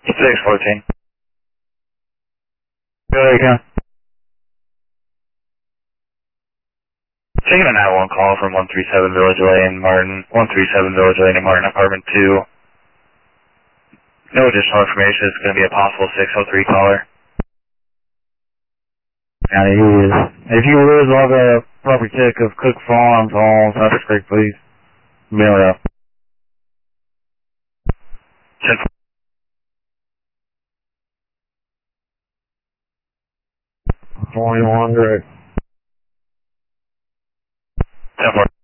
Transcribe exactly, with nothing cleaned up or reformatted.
six fourteen. Go ahead, Ken. Taking a nine one call from one three seven Village Lane, Martin. one three seven Village Lane, Martin, apartment two. No additional information. It's going to be a possible six oh three caller. County, he is. If you would log a property check of Cook Farms on Cypress Creek, please. Mail it out. ten twenty-one, direct. four.